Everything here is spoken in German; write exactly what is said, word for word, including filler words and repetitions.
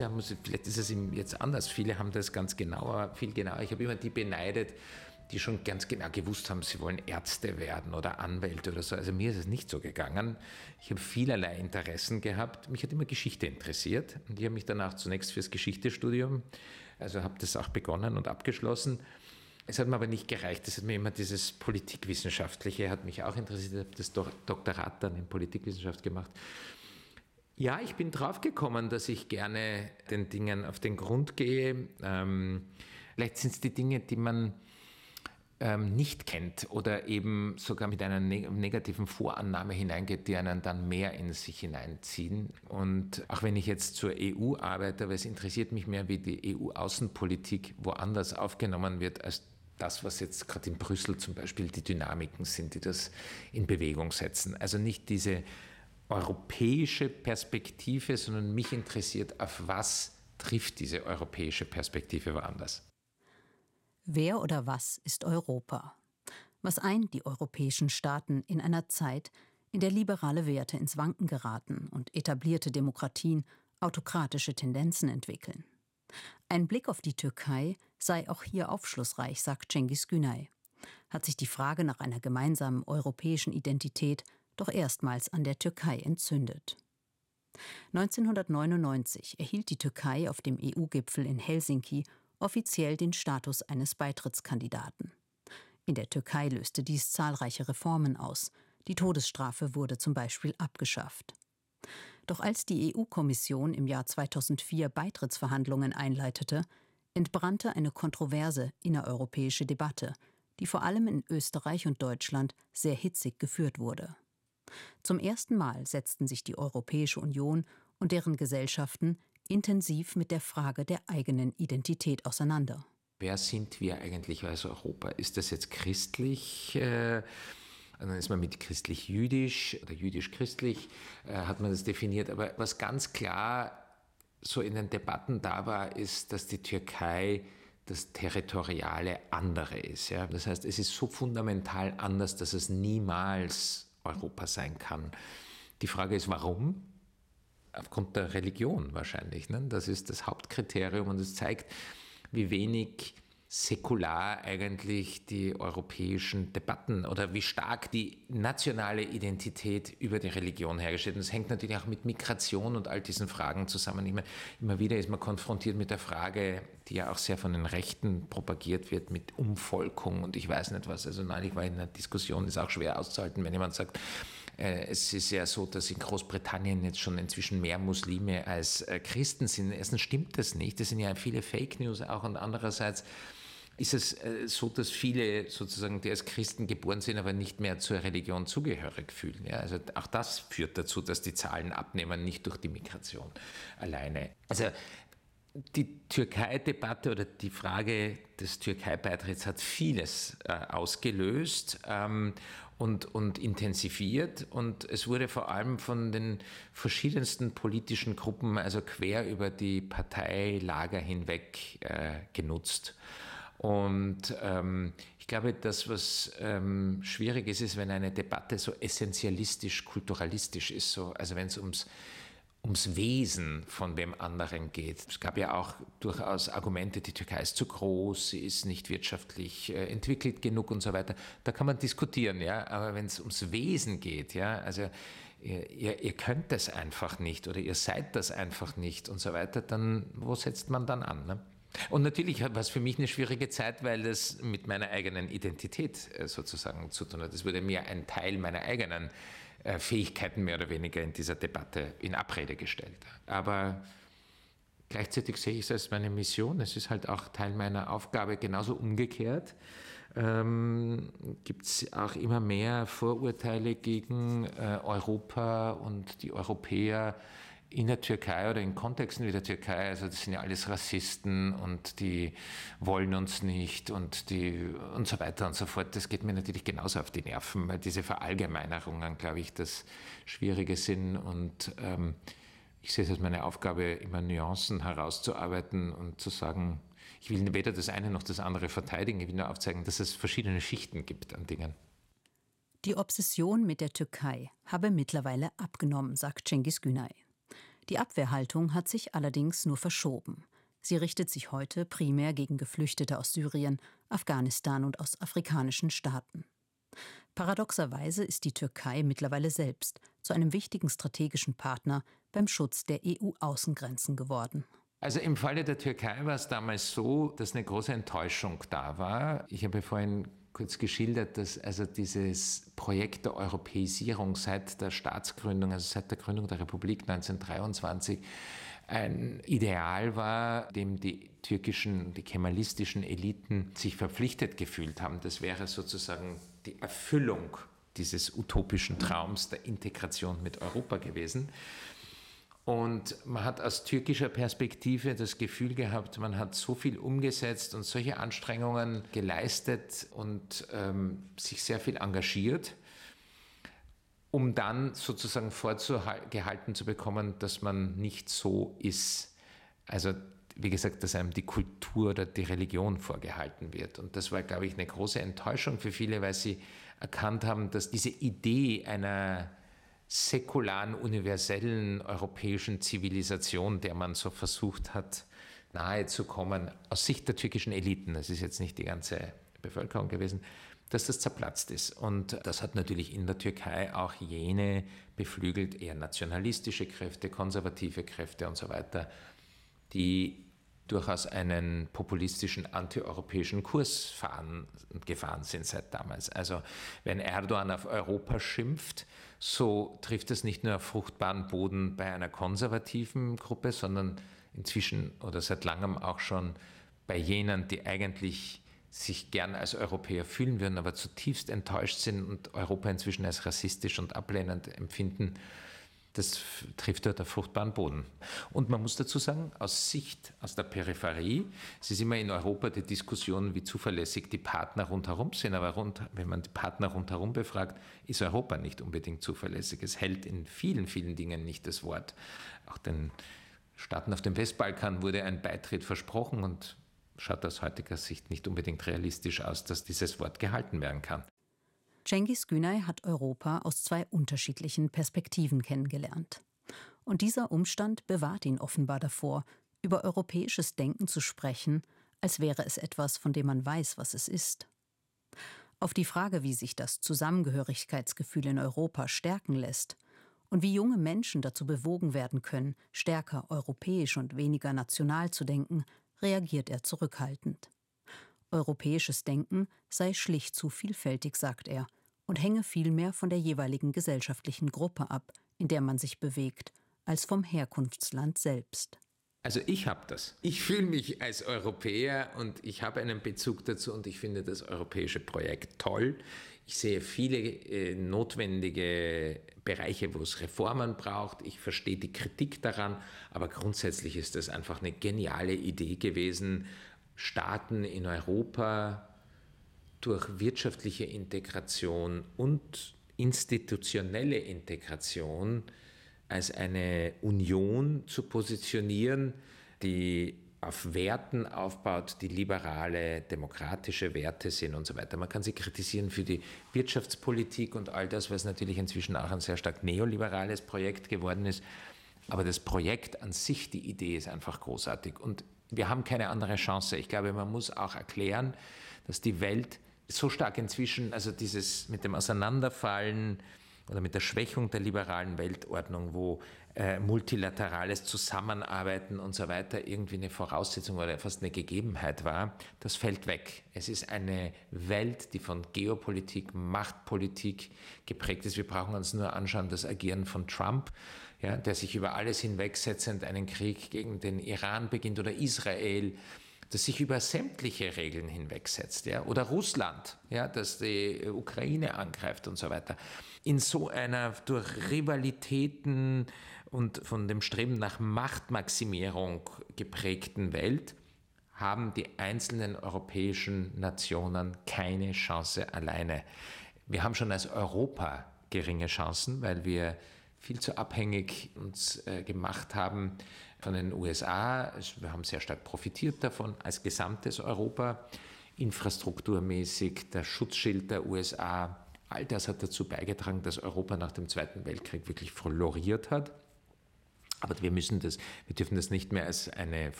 Ja, muss, vielleicht ist es ihm jetzt anders. Viele haben das ganz genauer, viel genauer. Ich habe immer die beneidet, die schon ganz genau gewusst haben, sie wollen Ärzte werden oder Anwälte oder so. Also mir ist es nicht so gegangen. Ich habe vielerlei Interessen gehabt. Mich hat immer Geschichte interessiert und ich habe mich danach zunächst fürs Geschichtestudium, also habe das auch begonnen und abgeschlossen. Es hat mir aber nicht gereicht. Es hat mir immer dieses Politikwissenschaftliche, hat mich auch interessiert. Ich habe das Doktorat dann in Politikwissenschaft gemacht. Ja, ich bin draufgekommen, dass ich gerne den Dingen auf den Grund gehe. Ähm, vielleicht sind es die Dinge, die man ähm, nicht kennt oder eben sogar mit einer neg- negativen Vorannahme hineingeht, die einen dann mehr in sich hineinziehen. Und auch wenn ich jetzt zur E U arbeite, aber es interessiert mich mehr, wie die E U-Außenpolitik woanders aufgenommen wird, als das, was jetzt gerade in Brüssel zum Beispiel die Dynamiken sind, die das in Bewegung setzen. Also nicht diese europäische Perspektive, sondern mich interessiert, auf was trifft diese europäische Perspektive woanders. Wer oder was ist Europa? Was eint die europäischen Staaten in einer Zeit, in der liberale Werte ins Wanken geraten und etablierte Demokratien autokratische Tendenzen entwickeln? Ein Blick auf die Türkei sei auch hier aufschlussreich, sagt Cengiz Günay. Hat sich die Frage nach einer gemeinsamen europäischen Identität doch erstmals an der Türkei entzündet. neunzehnhundertneunundneunzig erhielt die Türkei auf dem E U-Gipfel in Helsinki offiziell den Status eines Beitrittskandidaten. In der Türkei löste dies zahlreiche Reformen aus. Die Todesstrafe wurde zum Beispiel abgeschafft. Doch als die E U-Kommission im Jahr zweitausendvier Beitrittsverhandlungen einleitete, entbrannte eine kontroverse innereuropäische Debatte, die vor allem in Österreich und Deutschland sehr hitzig geführt wurde. Zum ersten Mal setzten sich die Europäische Union und deren Gesellschaften intensiv mit der Frage der eigenen Identität auseinander. Wer sind wir eigentlich als Europa? Ist das jetzt christlich? Äh, dann ist man mit christlich-jüdisch oder jüdisch-christlich, äh, hat man das definiert. Aber was ganz klar so in den Debatten da war, ist, dass die Türkei das territoriale andere ist. Ja? Das heißt, es ist so fundamental anders, dass es niemals Europa sein kann. Die Frage ist, warum? Aufgrund der Religion wahrscheinlich. Ne? Das ist das Hauptkriterium und es zeigt, wie wenig säkular eigentlich die europäischen Debatten oder wie stark die nationale Identität über die Religion hergestellt ist. Das hängt natürlich auch mit Migration und all diesen Fragen zusammen. Ich meine, immer wieder ist man konfrontiert mit der Frage, die ja auch sehr von den Rechten propagiert wird, mit Umvolkung und ich weiß nicht was. Also neulich war in einer Diskussion, ist auch schwer auszuhalten, wenn jemand sagt, äh, es ist ja so, dass in Großbritannien jetzt schon inzwischen mehr Muslime als äh, Christen sind. Erstens stimmt das nicht, das sind ja viele Fake News auch und andererseits ist es äh, so, dass viele sozusagen, die als Christen geboren sind, aber nicht mehr zur Religion zugehörig fühlen. Ja? Also auch das führt dazu, dass die Zahlen abnehmen, nicht durch die Migration alleine. Also die Türkei-Debatte oder die Frage des Türkei-Beitritts hat vieles äh, ausgelöst ähm, und, und intensiviert und es wurde vor allem von den verschiedensten politischen Gruppen, also quer über die Parteilager hinweg äh, genutzt. Und ähm, ich glaube, das, was ähm, schwierig ist, ist, wenn eine Debatte so essentialistisch, kulturalistisch ist, so, also wenn es ums ums Wesen von dem anderen geht. Es gab ja auch durchaus Argumente, die Türkei ist zu groß, sie ist nicht wirtschaftlich äh, entwickelt genug und so weiter. Da kann man diskutieren, ja. Aber wenn es ums Wesen geht, ja, also ihr, ihr, ihr könnt das einfach nicht oder ihr seid das einfach nicht und so weiter, dann wo setzt man dann an? Ne? Und natürlich war es für mich eine schwierige Zeit, weil das mit meiner eigenen Identität äh, sozusagen zu tun hat. Es wurde mir ein Teil meiner eigenen Fähigkeiten mehr oder weniger in dieser Debatte in Abrede gestellt. Aber gleichzeitig sehe ich es als meine Mission. Es ist halt auch Teil meiner Aufgabe, genauso umgekehrt. Ähm, gibt es auch immer mehr Vorurteile gegen äh, Europa und die Europäer in der Türkei oder in Kontexten wie der Türkei, also das sind ja alles Rassisten und die wollen uns nicht und die und so weiter und so fort. Das geht mir natürlich genauso auf die Nerven, weil diese Verallgemeinerungen, glaube ich, das Schwierige sind und ähm, ich sehe es als meine Aufgabe, immer Nuancen herauszuarbeiten und zu sagen, ich will weder das eine noch das andere verteidigen, ich will nur aufzeigen, dass es verschiedene Schichten gibt an Dingen. Die Obsession mit der Türkei habe mittlerweile abgenommen, sagt Cengiz Günay. Die Abwehrhaltung hat sich allerdings nur verschoben. Sie richtet sich heute primär gegen Geflüchtete aus Syrien, Afghanistan und aus afrikanischen Staaten. Paradoxerweise ist die Türkei mittlerweile selbst zu einem wichtigen strategischen Partner beim Schutz der E U-Außengrenzen geworden. Also im Falle der Türkei war es damals so, dass eine große Enttäuschung da war. Ich habe vorhin kurz geschildert, dass also dieses Projekt der Europäisierung seit der Staatsgründung, also seit der Gründung der Republik neunzehnhundertdreiundzwanzig, ein Ideal war, dem die türkischen, die kemalistischen Eliten sich verpflichtet gefühlt haben. Das wäre sozusagen die Erfüllung dieses utopischen Traums der Integration mit Europa gewesen. Und man hat aus türkischer Perspektive das Gefühl gehabt, man hat so viel umgesetzt und solche Anstrengungen geleistet und ähm, sich sehr viel engagiert, um dann sozusagen vorgehalten zu bekommen, dass man nicht so ist. Also wie gesagt, dass einem die Kultur oder die Religion vorgehalten wird. Und das war, glaube ich, eine große Enttäuschung für viele, weil sie erkannt haben, dass diese Idee einer säkularen, universellen europäischen Zivilisation, der man so versucht hat, nahe zu kommen, aus Sicht der türkischen Eliten, das ist jetzt nicht die ganze Bevölkerung gewesen, dass das zerplatzt ist. Und das hat natürlich in der Türkei auch jene beflügelt, eher nationalistische Kräfte, konservative Kräfte und so weiter, die durchaus einen populistischen, antieuropäischen Kurs fahren, gefahren sind seit damals. Also wenn Erdogan auf Europa schimpft, so trifft es nicht nur auf fruchtbaren Boden bei einer konservativen Gruppe, sondern inzwischen oder seit langem auch schon bei jenen, die eigentlich sich gern als Europäer fühlen würden, aber zutiefst enttäuscht sind und Europa inzwischen als rassistisch und ablehnend empfinden. Das trifft dort auf fruchtbaren Boden. Und man muss dazu sagen, aus Sicht, aus der Peripherie, es ist immer in Europa die Diskussion, wie zuverlässig die Partner rundherum sind, aber rund, wenn man die Partner rundherum befragt, ist Europa nicht unbedingt zuverlässig. Es hält in vielen, vielen Dingen nicht das Wort. Auch den Staaten auf dem Westbalkan wurde ein Beitritt versprochen und schaut aus heutiger Sicht nicht unbedingt realistisch aus, dass dieses Wort gehalten werden kann. Cengiz Günay hat Europa aus zwei unterschiedlichen Perspektiven kennengelernt. Und dieser Umstand bewahrt ihn offenbar davor, über europäisches Denken zu sprechen, als wäre es etwas, von dem man weiß, was es ist. Auf die Frage, wie sich das Zusammengehörigkeitsgefühl in Europa stärken lässt und wie junge Menschen dazu bewogen werden können, stärker europäisch und weniger national zu denken, reagiert er zurückhaltend. Europäisches Denken sei schlicht zu vielfältig, sagt er, und hänge vielmehr von der jeweiligen gesellschaftlichen Gruppe ab, in der man sich bewegt, als vom Herkunftsland selbst. Also ich habe das. Ich fühle mich als Europäer und ich habe einen Bezug dazu und ich finde das europäische Projekt toll. Ich sehe viele äh, notwendige Bereiche, wo es Reformen braucht. Ich verstehe die Kritik daran, aber grundsätzlich ist das einfach eine geniale Idee gewesen, Staaten in Europa durch wirtschaftliche Integration und institutionelle Integration als eine Union zu positionieren, die auf Werten aufbaut, die liberale, demokratische Werte sind und so weiter. Man kann sie kritisieren für die Wirtschaftspolitik und all das, was natürlich inzwischen auch ein sehr stark neoliberales Projekt geworden ist. Aber das Projekt an sich, die Idee ist einfach großartig und wir haben keine andere Chance. Ich glaube, man muss auch erklären, dass die Welt so stark inzwischen, also dieses mit dem Auseinanderfallen oder mit der Schwächung der liberalen Weltordnung, wo äh, multilaterales Zusammenarbeiten und so weiter irgendwie eine Voraussetzung oder fast eine Gegebenheit war, das fällt weg. Es ist eine Welt, die von Geopolitik, Machtpolitik geprägt ist. Wir brauchen uns nur anschauen, das Agieren von Trump, ja, der sich über alles hinwegsetzend einen Krieg gegen den Iran beginnt oder Israel, das sich über sämtliche Regeln hinwegsetzt, ja, oder Russland, ja, das die Ukraine angreift und so weiter. In so einer durch Rivalitäten und von dem Streben nach Machtmaximierung geprägten Welt haben die einzelnen europäischen Nationen keine Chance alleine. Wir haben schon als Europa geringe Chancen, weil wir viel zu abhängig uns äh, gemacht haben von den U S A. Wir haben sehr stark profitiert davon als gesamtes Europa, infrastrukturmäßig, der Schutzschild der U S A. All das hat dazu beigetragen, dass Europa nach dem Zweiten Weltkrieg wirklich floriert hat. Aber wir müssen das, wir dürfen das nicht mehr als eine